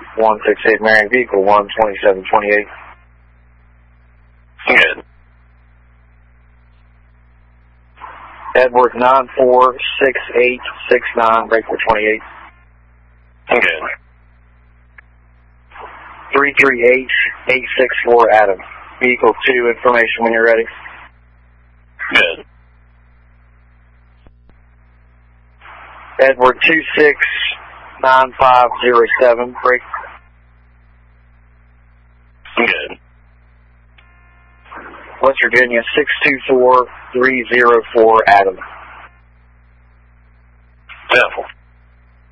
168 Marion, vehicle 12728. Good. Edward 946869, break for 28. Good. 338864 Adam. Vehicle 2, information when you're ready. Good. Edward 269507, break. Good. West Virginia 624304 Adam.